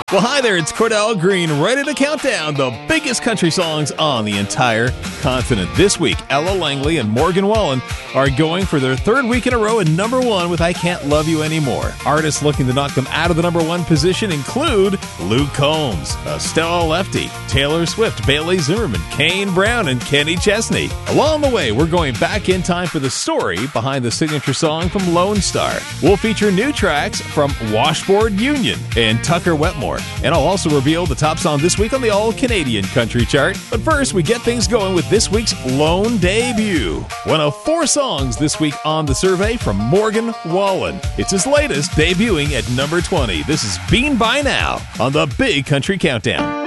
Well, hi there, it's Cordell Green, ready to count down the biggest country songs on the entire continent. This week, Ella Langley and Morgan Wallen are going for their third week in a row at number one with I Can't Love You Anymore. Artists looking to knock them out of the number one position include Luke Combs, Estelle Lefty, Taylor Swift, Bailey Zimmerman, Kane Brown, and Kenny Chesney. Along the way, we're going back in time for the story behind the signature song from Lone Star. We'll feature new tracks from Washboard Union and Tucker Wetmore. And I'll also reveal the top song this week on the All-Canadian Country Chart. But first, we get things going with this week's lone debut. One of 4 songs this week on the survey from Morgan Wallen. It's his latest, debuting at number 20. This is Bean By Now on the Big Country Countdown.